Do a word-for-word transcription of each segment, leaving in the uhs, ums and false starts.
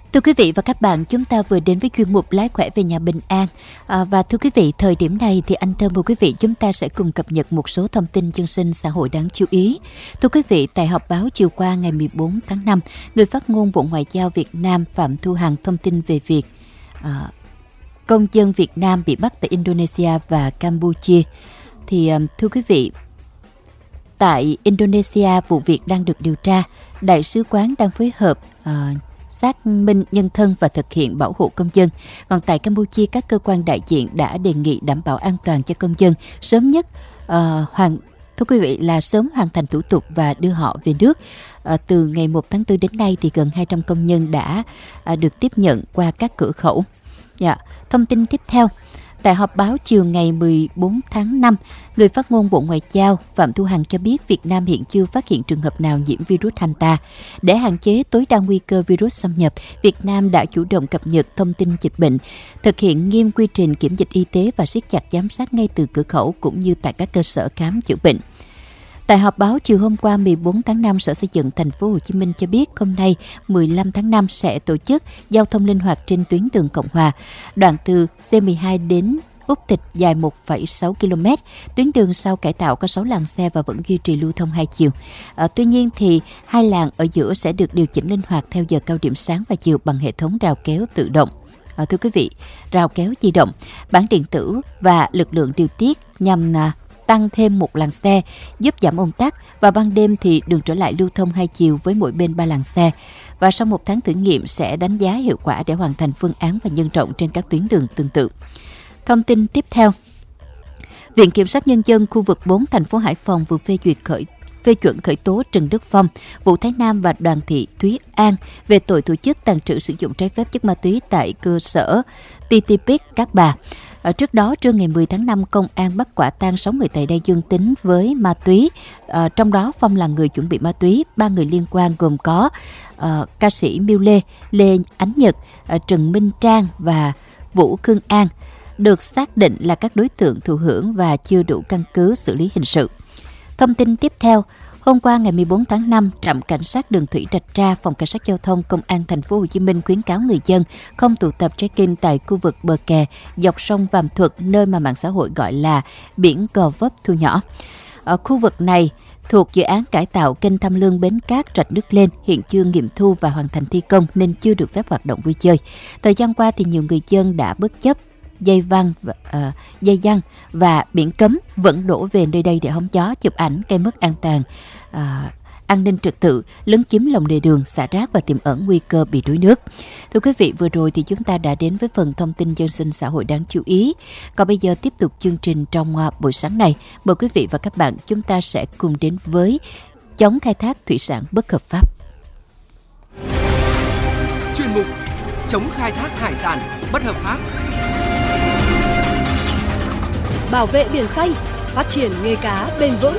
Thưa quý vị và các bạn, chúng ta vừa đến với chuyên mục Lái khỏe về nhà bình an. À, và thưa quý vị, thời điểm này thì anh Thơm và quý vị chúng ta sẽ cùng cập nhật một số thông tin dân sinh xã hội đáng chú ý. Thưa quý vị, tại họp báo chiều qua ngày mười bốn tháng năm, người phát ngôn Bộ Ngoại giao Việt Nam Phạm Thu Hằng thông tin về việc à, công dân Việt Nam bị bắt tại Indonesia và Campuchia. Thì thưa quý vị, tại Indonesia, vụ việc đang được điều tra. Đại sứ quán đang phối hợp à, xác minh nhân thân và thực hiện bảo hộ công dân. Còn tại Campuchia, các cơ quan đại diện đã đề nghị đảm bảo an toàn cho công dân, sớm nhất uh, hoàn thưa quý vị là sớm hoàn thành thủ tục và đưa họ về nước. Uh, từ ngày một tháng tư đến nay thì gần hai trăm công nhân đã uh, được tiếp nhận qua các cửa khẩu. Dạ. Thông tin tiếp theo. Tại họp báo chiều ngày mười bốn tháng năm, người phát ngôn Bộ Ngoại giao Phạm Thu Hằng cho biết Việt Nam hiện chưa phát hiện trường hợp nào nhiễm virus Hanta. Để hạn chế tối đa nguy cơ virus xâm nhập, Việt Nam đã chủ động cập nhật thông tin dịch bệnh, thực hiện nghiêm quy trình kiểm dịch y tế và siết chặt giám sát ngay từ cửa khẩu cũng như tại các cơ sở khám chữa bệnh. Tại họp báo chiều hôm qua mười bốn tháng năm, Sở Xây dựng Thành phố Hồ Chí Minh cho biết hôm nay mười lăm tháng năm sẽ tổ chức giao thông linh hoạt trên tuyến đường Cộng Hòa, đoạn từ C mười hai đến Úc Thịt dài một phẩy sáu ki lô mét. Tuyến đường sau cải tạo có sáu làn xe và vẫn duy trì lưu thông hai chiều. À, tuy nhiên thì hai làn ở giữa sẽ được điều chỉnh linh hoạt theo giờ cao điểm sáng và chiều bằng hệ thống rào kéo tự động. À, thưa quý vị, rào kéo di động, bảng điện tử và lực lượng điều tiết nhằm à, tăng thêm một làn xe, giúp giảm ùn tắc, và ban đêm thì đường trở lại lưu thông hai chiều với mỗi bên ba làn xe. Và sau một tháng thử nghiệm sẽ đánh giá hiệu quả để hoàn thành phương án và nhân rộng trên các tuyến đường tương tự. Thông tin tiếp theo. Viện Kiểm sát Nhân dân khu vực bốn thành phố Hải Phòng vừa phê duyệt khởi phê chuẩn khởi tố Trần Đức Phong, Vũ Thái Nam và Đoàn Thị Thúy An về tội tổ chức tàng trữ sử dụng trái phép chất ma túy tại cơ sở tê tê pê Cát Bà. Ở trước đó, trưa ngày mười tháng năm, công an bắt quả tang sáu người tại đây dương tính với ma túy. À, trong đó, Phong là người chuẩn bị ma túy. Ba người liên quan gồm có uh, ca sĩ Miu Lê, Lê Ánh Nhật, uh, Trần Minh Trang và Vũ Khương An, được xác định là các đối tượng thụ hưởng và chưa đủ căn cứ xử lý hình sự. Thông tin tiếp theo. Hôm qua ngày mười bốn tháng năm, trạm cảnh sát đường thủy Rạch Tra, phòng cảnh sát giao thông công an thành phố Hồ Chí Minh khuyến cáo người dân không tụ tập trekking tại khu vực bờ kè dọc sông Vàm Thuật, nơi mà mạng xã hội gọi là biển Gò Vấp thu nhỏ. Ở khu vực này thuộc dự án cải tạo kênh Tham Lương Bến Cát Rạch Nước Lên, hiện chưa nghiệm thu và hoàn thành thi công nên chưa được phép hoạt động vui chơi. Thời gian qua thì nhiều người dân đã bất chấp dây văng và, uh, dây văng và biển cấm vẫn đổ về nơi đây để hóng gió, chụp ảnh, gây mất an toàn, uh, an ninh trật tự, lấn chiếm lòng lề đường, xả rác và tiềm ẩn nguy cơ bị đuối nước. Thưa quý vị, vừa rồi thì chúng ta đã đến với phần thông tin dân sinh xã hội đáng chú ý. Còn bây giờ tiếp tục chương trình trong uh, buổi sáng này, mời quý vị và các bạn chúng ta sẽ cùng đến với chống khai thác thủy sản bất hợp pháp. Chuyên mục chống khai thác hải sản bất hợp pháp. Bảo vệ biển xanh, phát triển nghề cá bền vững.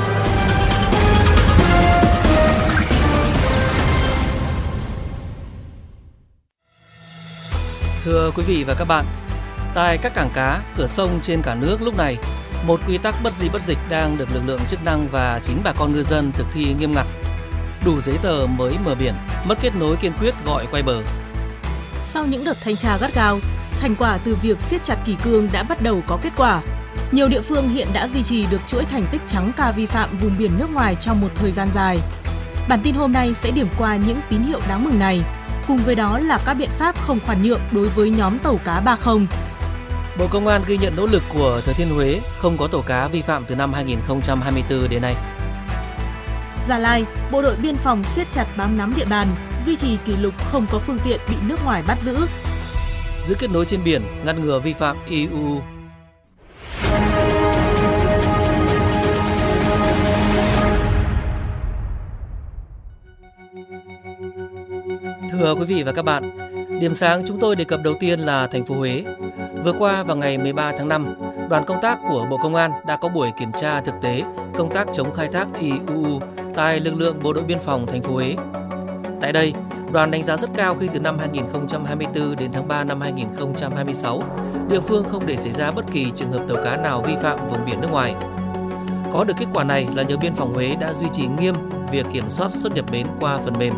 Thưa quý vị và các bạn, tại các cảng cá, cửa sông trên cả nước lúc này, một quy tắc bất di bất dịch đang được lực lượng chức năng và chính bà con ngư dân thực thi nghiêm ngặt. Đủ giấy tờ mới mở biển, mất kết nối kiên quyết gọi quay bờ. Sau những đợt thanh tra gắt gao, thành quả từ việc siết chặt kỷ cương đã bắt đầu có kết quả. Nhiều địa phương hiện đã duy trì được chuỗi thành tích trắng ca vi phạm vùng biển nước ngoài trong một thời gian dài. Bản tin hôm nay sẽ điểm qua những tín hiệu đáng mừng này, cùng với đó là các biện pháp không khoan nhượng đối với nhóm tàu cá ba không. Bộ Công an ghi nhận nỗ lực của Thừa Thiên Huế không có tàu cá vi phạm từ năm hai nghìn không trăm hai mươi tư đến nay. Gia Lai, bộ đội biên phòng siết chặt bám nắm địa bàn, duy trì kỷ lục không có phương tiện bị nước ngoài bắt giữ. Giữ kết nối trên biển, ngăn ngừa vi phạm i u u. Thưa quý vị và các bạn, điểm sáng chúng tôi đề cập đầu tiên là thành phố Huế. Vừa qua vào ngày mười ba tháng năm, đoàn công tác của Bộ Công an đã có buổi kiểm tra thực tế công tác chống khai thác i u u tại lực lượng bộ đội biên phòng thành phố Huế. Tại đây, đoàn đánh giá rất cao khi từ năm hai nghìn không trăm hai mươi tư đến tháng ba năm hai nghìn không trăm hai mươi sáu, địa phương không để xảy ra bất kỳ trường hợp tàu cá nào vi phạm vùng biển nước ngoài. Có được kết quả này là nhờ biên phòng Huế đã duy trì nghiêm việc kiểm soát xuất nhập bến qua phần mềm,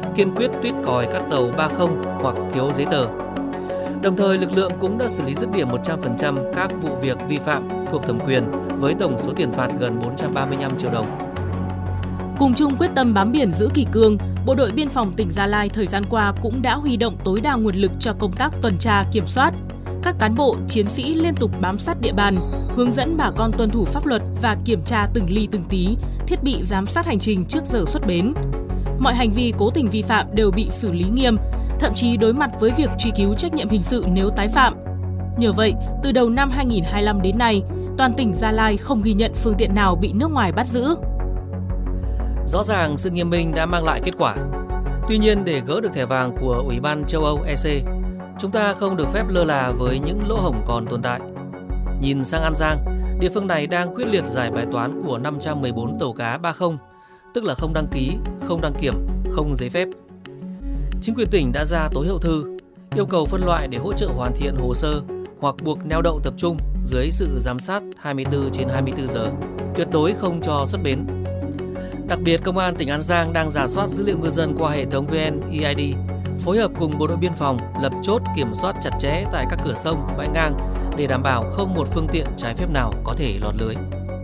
kiên quyết tuýt còi các tàu ba không hoặc thiếu giấy tờ. Đồng thời, lực lượng cũng đã xử lý dứt điểm một trăm phần trăm các vụ việc vi phạm thuộc thẩm quyền với tổng số tiền phạt gần bốn trăm ba mươi lăm triệu đồng. Cùng chung quyết tâm bám biển giữ kỷ cương, Bộ đội Biên phòng tỉnh Gia Lai thời gian qua cũng đã huy động tối đa nguồn lực cho công tác tuần tra kiểm soát. Các cán bộ, chiến sĩ liên tục bám sát địa bàn, hướng dẫn bà con tuân thủ pháp luật và kiểm tra từng ly từng tí, thiết bị giám sát hành trình trước giờ xuất bến. Mọi hành vi cố tình vi phạm đều bị xử lý nghiêm, thậm chí đối mặt với việc truy cứu trách nhiệm hình sự nếu tái phạm. Nhờ vậy, từ đầu năm hai nghìn không trăm hai mươi lăm đến nay, toàn tỉnh Gia Lai không ghi nhận phương tiện nào bị nước ngoài bắt giữ. Rõ ràng sự nghiêm minh đã mang lại kết quả. Tuy nhiên, để gỡ được thẻ vàng của Ủy ban châu Âu E C, chúng ta không được phép lơ là với những lỗ hổng còn tồn tại. Nhìn sang An Giang, địa phương này đang quyết liệt giải bài toán của năm trăm mười bốn tàu cá ba không, tức là không đăng ký, không đăng kiểm, không giấy phép. Chính quyền tỉnh đã ra tối hậu thư, yêu cầu phân loại để hỗ trợ hoàn thiện hồ sơ hoặc buộc neo đậu tập trung dưới sự giám sát hai mươi tư trên hai mươi tư giờ, tuyệt đối không cho xuất bến. Đặc biệt, Công an tỉnh An Giang đang rà soát dữ liệu ngư dân qua hệ thống vê en e i đê, phối hợp cùng Bộ đội Biên phòng lập chốt kiểm soát chặt chẽ tại các cửa sông, bãi ngang để đảm bảo không một phương tiện trái phép nào có thể lọt lưới.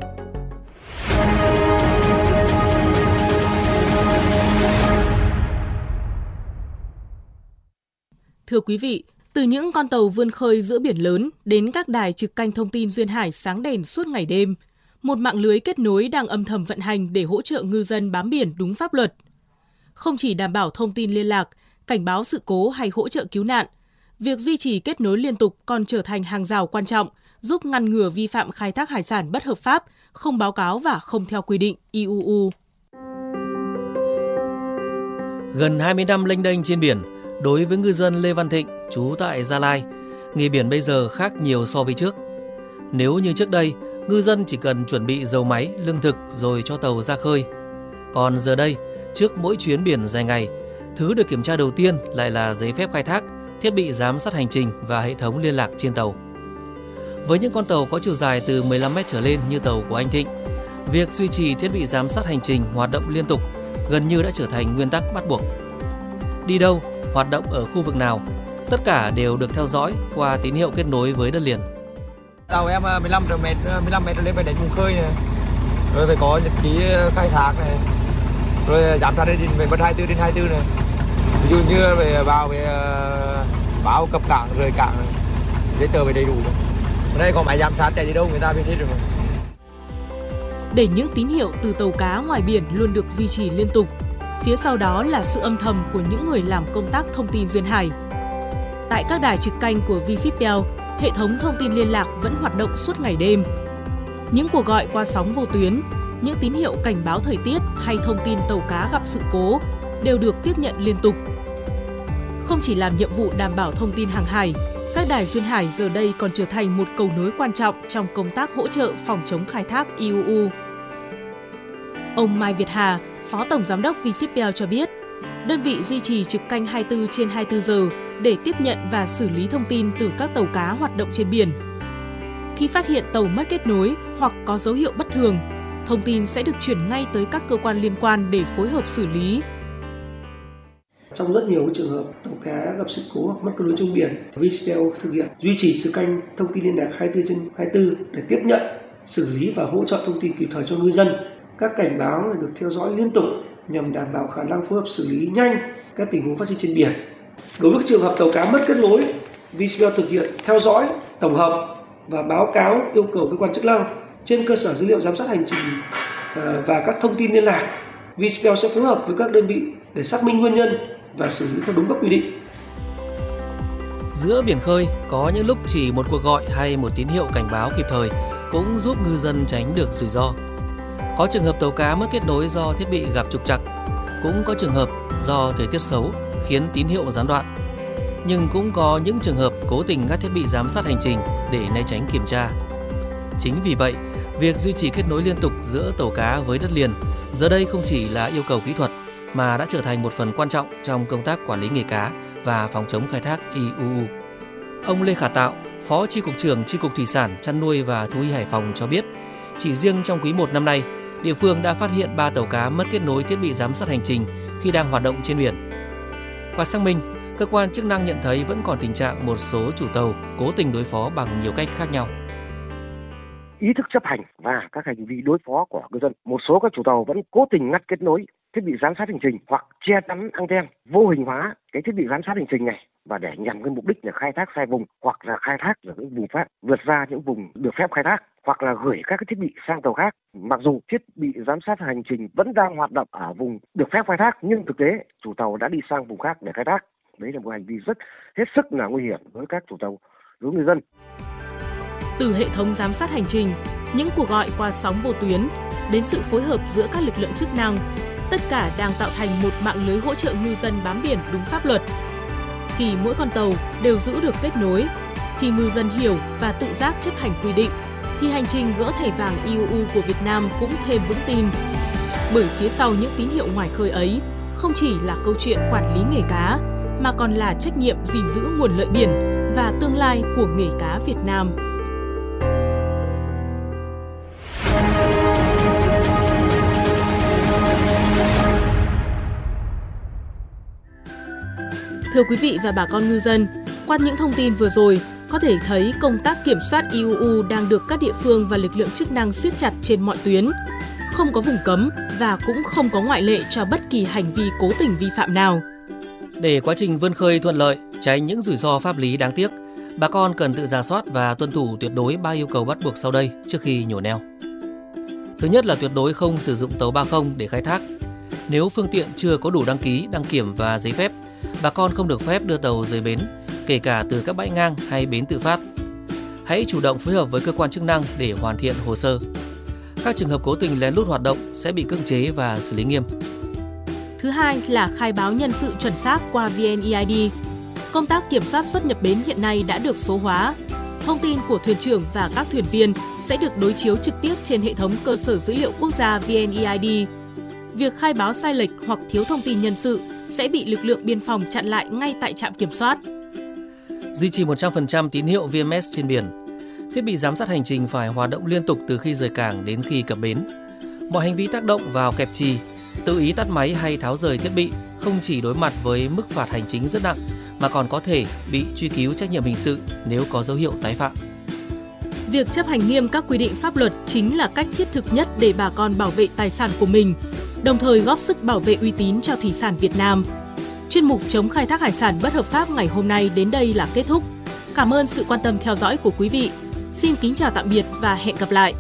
Thưa quý vị, từ những con tàu vươn khơi giữa biển lớn đến các đài trực canh thông tin duyên hải sáng đèn suốt ngày đêm, một mạng lưới kết nối đang âm thầm vận hành để hỗ trợ ngư dân bám biển đúng pháp luật. Không chỉ đảm bảo thông tin liên lạc, cảnh báo sự cố hay hỗ trợ cứu nạn, việc duy trì kết nối liên tục còn trở thành hàng rào quan trọng, giúp ngăn ngừa vi phạm khai thác hải sản bất hợp pháp, không báo cáo và không theo quy định i u u. Gần hai mươi năm lênh đênh trên biển, đối với ngư dân Lê Văn Thịnh, trú tại Gia Lai, nghề biển bây giờ khác nhiều so với trước. Nếu như trước đây, ngư dân chỉ cần chuẩn bị dầu máy, lương thực rồi cho tàu ra khơi. Còn giờ đây, trước mỗi chuyến biển dài ngày, thứ được kiểm tra đầu tiên lại là giấy phép khai thác, thiết bị giám sát hành trình và hệ thống liên lạc trên tàu. Với những con tàu có chiều dài từ mười lăm mét trở lên như tàu của anh Thịnh, việc duy trì thiết bị giám sát hành trình hoạt động liên tục gần như đã trở thành nguyên tắc bắt buộc. Đi đâu, hoạt động ở khu vực nào, tất cả đều được theo dõi qua tín hiệu kết nối với đất liền. Tàu em mười lăm mét, mười lăm mét lên phải đánh vùng khơi này, rồi phải có nhật ký khai thác này, rồi giám sát hành trình về bật hai mươi tư trên hai mươi tư này. Ví dụ như về vào về báo cập cảng rời cảng này, giấy tờ phải đầy đủ. Ở đây có máy giám sát chạy đi đâu người ta biết hết rồi. Để những tín hiệu từ tàu cá ngoài biển luôn được duy trì liên tục, phía sau đó là sự âm thầm của những người làm công tác thông tin duyên hải. Tại các đài trực canh của Viettel, hệ thống thông tin liên lạc vẫn hoạt động suốt ngày đêm. Những cuộc gọi qua sóng vô tuyến, những tín hiệu cảnh báo thời tiết hay thông tin tàu cá gặp sự cố đều được tiếp nhận liên tục. Không chỉ làm nhiệm vụ đảm bảo thông tin hàng hải, các đài duyên hải giờ đây còn trở thành một cầu nối quan trọng trong công tác hỗ trợ phòng chống khai thác i u u. Ông Mai Việt Hà, Phó Tổng Giám đốc Viettel cho biết, đơn vị duy trì trực canh hai mươi tư trên hai mươi tư giờ để tiếp nhận và xử lý thông tin từ các tàu cá hoạt động trên biển. Khi phát hiện tàu mất kết nối hoặc có dấu hiệu bất thường, thông tin sẽ được chuyển ngay tới các cơ quan liên quan để phối hợp xử lý. Trong rất nhiều trường hợp tàu cá gặp sự cố hoặc mất kết nối trên biển, Viettel thực hiện duy trì trực canh thông tin liên lạc hai mươi tư trên hai mươi tư để tiếp nhận, xử lý và hỗ trợ thông tin kịp thời cho ngư dân. Các cảnh báo được theo dõi liên tục nhằm đảm bảo khả năng phối hợp xử lý nhanh các tình huống phát sinh trên biển. Đối với trường hợp tàu cá mất kết nối, Viettel thực hiện theo dõi, tổng hợp và báo cáo yêu cầu cơ quan chức năng trên cơ sở dữ liệu giám sát hành trình và các thông tin liên lạc. Viettel sẽ phối hợp với các đơn vị để xác minh nguyên nhân và xử lý theo đúng các quy định. Giữa biển khơi, có những lúc chỉ một cuộc gọi hay một tín hiệu cảnh báo kịp thời cũng giúp ngư dân tránh được rủi ro. Có trường hợp tàu cá mất kết nối do thiết bị gặp trục trặc, cũng có trường hợp do thời tiết xấu khiến tín hiệu gián đoạn. Nhưng cũng có những trường hợp cố tình ngắt thiết bị giám sát hành trình để né tránh kiểm tra. Chính vì vậy, việc duy trì kết nối liên tục giữa tàu cá với đất liền giờ đây không chỉ là yêu cầu kỹ thuật mà đã trở thành một phần quan trọng trong công tác quản lý nghề cá và phòng chống khai thác i u u. Ông Lê Khả Tạo, Phó Chi cục trưởng Chi cục Thủy sản, Chăn nuôi và Thú y Hải Phòng cho biết, chỉ riêng trong quý một năm nay, địa phương đã phát hiện ba tàu cá mất kết nối thiết bị giám sát hành trình khi đang hoạt động trên biển. Qua xác minh, cơ quan chức năng nhận thấy vẫn còn tình trạng một số chủ tàu cố tình đối phó bằng nhiều cách khác nhau. Ý thức chấp hành và các hành vi đối phó của ngư dân. Một số các chủ tàu vẫn cố tình ngắt kết nối thiết bị giám sát hành trình hoặc che chắn anten, vô hình hóa cái thiết bị giám sát hành trình này và để nhằm cái mục đích là khai thác sai vùng hoặc là khai thác ở những vùng phép vượt ra những vùng được phép khai thác hoặc là gửi các cái thiết bị sang tàu khác. Mặc dù thiết bị giám sát hành trình vẫn đang hoạt động ở vùng được phép khai thác nhưng thực tế chủ tàu đã đi sang vùng khác để khai thác. Đấy là một hành vi rất hết sức là nguy hiểm với các chủ tàu, đối với người dân. Từ hệ thống giám sát hành trình, những cuộc gọi qua sóng vô tuyến đến sự phối hợp giữa các lực lượng chức năng, tất cả đang tạo thành một mạng lưới hỗ trợ ngư dân bám biển đúng pháp luật. Khi mỗi con tàu đều giữ được kết nối, khi ngư dân hiểu và tự giác chấp hành quy định, thì hành trình gỡ thẻ vàng i u u của Việt Nam cũng thêm vững tin. Bởi phía sau những tín hiệu ngoài khơi ấy, không chỉ là câu chuyện quản lý nghề cá, mà còn là trách nhiệm gìn giữ nguồn lợi biển và tương lai của nghề cá Việt Nam. Thưa quý vị và bà con ngư dân, qua những thông tin vừa rồi, có thể thấy công tác kiểm soát i u u đang được các địa phương và lực lượng chức năng siết chặt trên mọi tuyến. Không có vùng cấm và cũng không có ngoại lệ cho bất kỳ hành vi cố tình vi phạm nào. Để quá trình vươn khơi thuận lợi, tránh những rủi ro pháp lý đáng tiếc, bà con cần tự rà soát và tuân thủ tuyệt đối ba yêu cầu bắt buộc sau đây trước khi nhổ neo. Thứ nhất là tuyệt đối không sử dụng tàu ba không để khai thác. Nếu phương tiện chưa có đủ đăng ký, đăng kiểm và giấy phép, bà con không được phép đưa tàu rời bến, kể cả từ các bãi ngang hay bến tự phát. Hãy chủ động phối hợp với cơ quan chức năng để hoàn thiện hồ sơ. Các trường hợp cố tình lén lút hoạt động sẽ bị cưỡng chế và xử lý nghiêm. Thứ hai là khai báo nhân sự chuẩn xác qua vê en e i đê. Công tác kiểm soát xuất nhập bến hiện nay đã được số hóa. Thông tin của thuyền trưởng và các thuyền viên sẽ được đối chiếu trực tiếp trên hệ thống cơ sở dữ liệu quốc gia vê en e i đê. Việc khai báo sai lệch hoặc thiếu thông tin nhân sự sẽ bị lực lượng biên phòng chặn lại ngay tại trạm kiểm soát. Duy trì một trăm phần trăm tín hiệu vê em ét trên biển. Thiết bị giám sát hành trình phải hoạt động liên tục từ khi rời cảng đến khi cập bến. Mọi hành vi tác động vào kẹp chì, tự ý tắt máy hay tháo rời thiết bị không chỉ đối mặt với mức phạt hành chính rất nặng mà còn có thể bị truy cứu trách nhiệm hình sự nếu có dấu hiệu tái phạm. Việc chấp hành nghiêm các quy định pháp luật chính là cách thiết thực nhất để bà con bảo vệ tài sản của mình, đồng thời góp sức bảo vệ uy tín cho thủy sản Việt Nam. Chuyên mục chống khai thác hải sản bất hợp pháp ngày hôm nay đến đây là kết thúc. Cảm ơn sự quan tâm theo dõi của quý vị. Xin kính chào tạm biệt và hẹn gặp lại.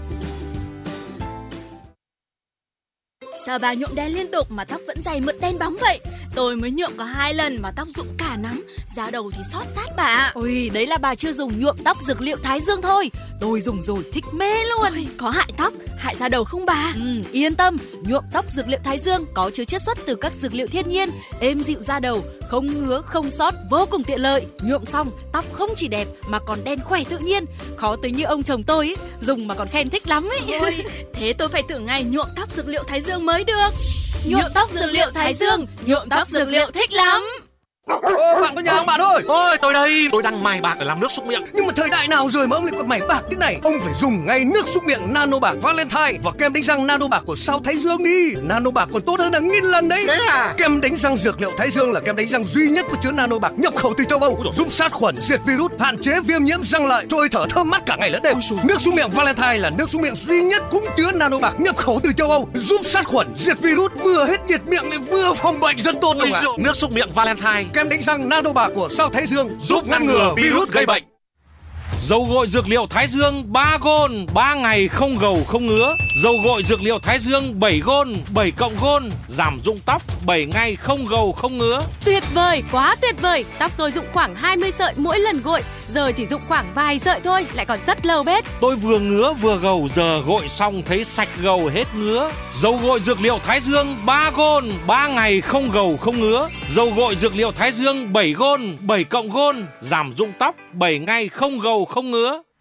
Sao bà nhuộm đen liên tục mà tóc vẫn dày mượt đen bóng vậy? Tôi mới nhuộm có hai lần mà tóc rụng cả nắm, da đầu thì xót rát bà. Ôi, đấy là bà chưa dùng nhuộm tóc dược liệu Thái Dương thôi. Tôi dùng rồi thích mê luôn. Ôi, có hại tóc, hại da đầu không bà? Ừ, yên tâm, nhuộm tóc dược liệu Thái Dương có chứa chiết xuất từ các dược liệu thiên nhiên, êm dịu da đầu, không ngứa, không xót, vô cùng tiện lợi. Nhuộm xong, tóc không chỉ đẹp mà còn đen khỏe tự nhiên. Khó tính như ông chồng tôi ấy, dùng mà còn khen thích lắm ấy. Ôi, thế tôi phải thử ngày nhuộm tóc dược liệu Thái Dương mới được. Nhuộm tóc dược liệu Thái Dương, nhuộm tóc dược liệu thích lắm. Ô, bạn có nhà không bạn ơi? Ôi, tôi đây, tôi đang mài bạc để làm nước súc miệng. Nhưng mà thời đại nào rồi mà ông lại còn mài bạc thế này? Ông phải dùng ngay nước súc miệng Nano Bạc Valentine và kem đánh răng Nano Bạc của Sao Thái Dương đi. Nano Bạc còn tốt hơn hàng nghìn lần đấy. Thế à? Kem đánh răng dược liệu Thái Dương là kem đánh răng duy nhất có chứa Nano Bạc nhập khẩu từ châu Âu, giúp sát khuẩn, diệt virus, hạn chế viêm nhiễm răng lợi, trôi thở thơm mát cả ngày lẫn đêm. Nước súc miệng Valentine là nước súc miệng duy nhất cũng chứa Nano Bạc nhập khẩu từ châu Âu, giúp sát khuẩn, diệt virus, vừa hết nhiệt miệng lại vừa phòng bệnh rất tốt đúng không ạ? Nước súc miệng Valentine, kem đánh răng Nano Bạc của Sao Thái Dương giúp ngăn ngừa virus gây bệnh. Dầu gội dược liệu Thái Dương ba gôn, ba ngày không gầu không ngứa. Dầu gội dược liệu Thái Dương bảy gôn, bảy cộng gôn, giảm rụng tóc, bảy ngày không gầu không ngứa. Tuyệt vời, quá tuyệt vời. Tóc tôi rụng khoảng hai mươi sợi mỗi lần gội, giờ chỉ rụng khoảng vài sợi thôi, lại còn rất lâu bết. Tôi vừa ngứa vừa gầu, giờ gội xong thấy sạch gầu hết ngứa. Dầu gội dược liệu Thái Dương ba gôn, ba ngày không gầu không ngứa. Dầu gội dược liệu Thái Dương bảy gôn, bảy cộng gôn, giảm rụng tóc, bảy ngày không gầu không ngứa.